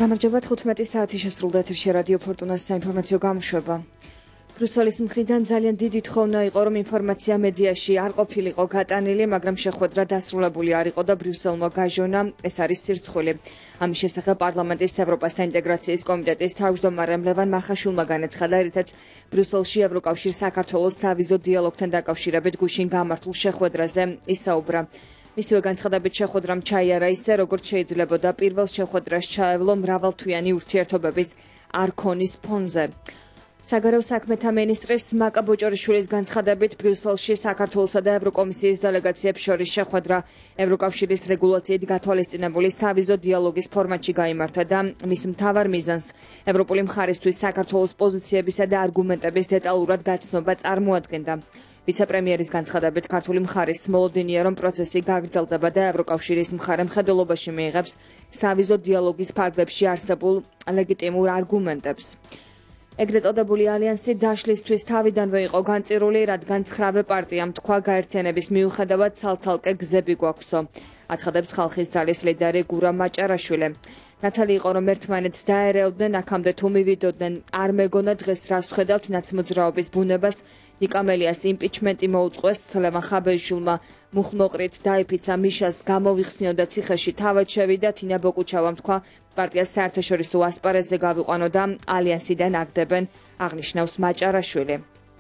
გამარჯობა 15 საათი შესრულდა ეთერში რადიო ფორტუნას საინფორმაციო გამოშვება. ბრიუსელის მხრიდან ძალიან დიდი თხოვნა იყო, რომ ინფორმაცია მედიაში არ ყოფილიყო გატანილი, მაგრამ შეხვედრა დასრულებული არ იყო და ბრიუსელმა გაჟონა, ეს არის სირცხვილი. ამის შესახებ პარლამენტის ევროპასთან ინტეგრაციის კომიტეტის თავმჯდომარემ ლევან მახაშვილმა განაცხადა, რითაც ბრიუსელში ევროკავშირს საქართველოს სავიზო დიალოგთან დაკავშირებით გუშინ გამართულ შეხვედრაზე ისაუბრა. მისივე განცხადებით შეხვედრამ ჩაიარა ისე, როგორც შეიძლებოდა პირველ შეხვედრას ჩაევლო მრავალთვიანი ურთიერთობების არქონის ფონზე. საგარეო საქმეთა მინისტრის მაკა ბოჭორიშვილის განცხადებით ბრიუსელში საქართველოსა და ევროკომისიის დელეგაციებს შორის შეხვედრა ევროკავშირის რეგულაციით გათვალისწინებული სავიზო დიალოგის ფორმატში გაიმართა და მის მთავარ მიზანს ევროპული მხარისთვის საქართველოს პოზიციებისა და არგუმენტების დეტალურად გაცნობა წარმოადგენდა. ვიცე-პრემიერის განცხადებით ქართული მხარის მოლოდინია, რომ პროცესი გაგრძელდება და ევროკავშირის მხარე მხედველობაში მიიღებს სავიზო დიალოგის ფარგლებში არსებულ ლეგიტიმურ არგუმენტებს. ეგრეთ წოდებული ალიანსი დაშლისთვის თავიდანვე იყო განწირული, რადგან 9 პარტიამ თქვა გაერთიანების მიუხედავად ცალ-ცალკე გზები გვაქვსო. აცხადებს ხალხის ძალის ლიდერი გურამ მაჭარაშვილი. ნათელი იყო, რომ ერთმანეთს დაერეოდნენ, აქამდე თუ მივიდოდნენ, არ მეგონა დღეს რას ვხედავთ ნაცმოძრაობის ბუნებას. ნიკამელიას იმპიჩმენტი მოუწყვეს, ლევან ხაბეიშვილმა მუხმოყრით დაიფიცა მიშას გამოვიხსნიო და ციხეში თავად შევიდა, თინა ბოკუჩავამ თქვა, პარტიას საერთაშორისო ასპარეზზე გავიყვანო და ალიანსიდან აგდებენ, აღნიშნავს მაჭარაშვილი.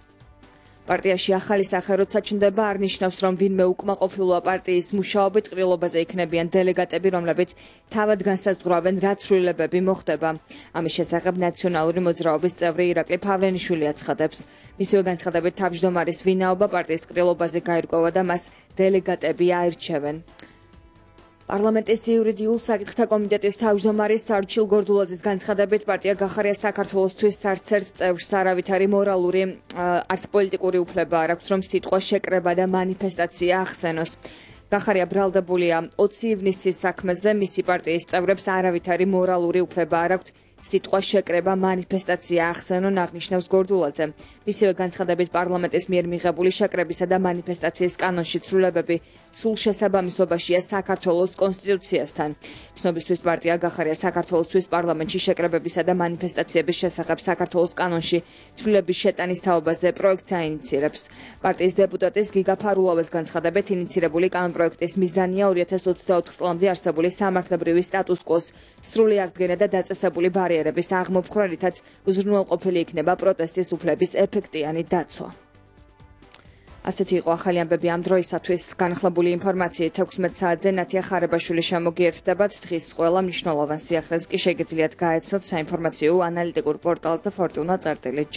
პარტიაში ახალი სახე როცა ჩნდება, არ ნიშნავს, რომ ვინმე უკმაყოფილოა პარტიის მუშაობით, ყრილობაზე იქნებიან დელეგატები, რომლებიც თავად განსაზღვრავენ, რა ცვლილებები მოხდება. ამის შესახებ ნაციონალური მოძრაობის წევრი ირაკლი ფავლენიშვილი აცხადებს. მისივე განცხადებით თავმჯდომარის ვინაობა პარტიის ყრილობაზე გაირკვევა და მას დელეგატები აირჩევენ. პარლამენტის იურიდიულ საკითხთა კომიტეტის თავმჯდომარის სარჩილ გორდულაძის განცხადებით პარტია გახარია საქართველოსთვის არც ერთ წევრს არავითარი მორალური არც პოლიტიკური უფლება არ აქვს, რომ სიტყვა შეკრება და მანიფესტაცია ახსენოს. გახარია ბრალდებულია 20 ივნისის საქმეზე, მისი პარტიის წევრებს არავითარი მორალური უფლება არ აქვთ სიტყვა შეკრება მანიფესტაცია ახსენონ, აღნიშნავს გორდულაძე. მისივე განცხადებით პარლამენტის მიერ მიღებული შეკრებისა და მანიფესტაციის კანონში ცვლილებები სულ შესაბამისობაშია საქართველოს კონსტიტუციასთან. ცნობისთვის პარტია გახარია საქართველოსთვის პარლამენტში შეკრებებისა და მანიფესტაციების შესახებ საქართველოს კანონში ცვლილების შეტანის თაობაზე პროექტს აინიცირებს. პარტიის დეპუტატის გიგა ფარულავას განცხადებით ინიცირებული კანონპროექტის მიზანია 2024 წლამდე არსებული სამართლებრივი სტატუს-კვოს სრული აღდგენა და დაწესებული ბარიერების აღმოფხვრა, რითაც უზრუნველყოფილი იქნება პროტესტის უფლების ეფექტიანი დაცვა. ასეთი იყო ახალი ამბები ამ დროისათვის. განახლებული ინფორმაციით 16 საათზე ნათია ხარებაშვილი შემოგიერთდებათ. დღის ყველა მნიშვნელოვან სიახლეს კი შეგიძლიათ გაეცნოთ საინფორმაციო ანალიტიკურ პორტალზე fortuna.gr.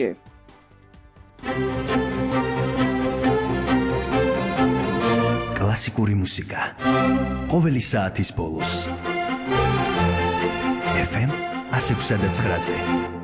კლასიკური მუსიკა ყოველი საათის ბოლოს FM 106.9-ზე.